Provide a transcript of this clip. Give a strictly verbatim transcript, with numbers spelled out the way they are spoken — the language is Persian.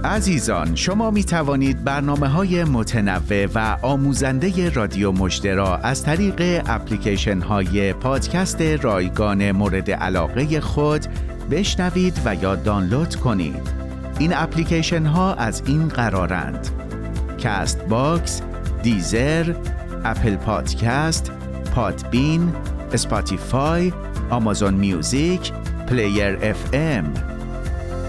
عزیزان، شما می توانید برنامه‌های متنوع و آموزنده رادیو مژده را از طریق اپلیکیشن های پادکست رایگان مورد علاقه خود بشنوید و یا دانلود کنید. این اپلیکیشن ها از این قرارند: کست باکس، دیزر، اپل پادکست، پادبین، اسپاتیفای، آمازون میوزیک، پلیر اف ام.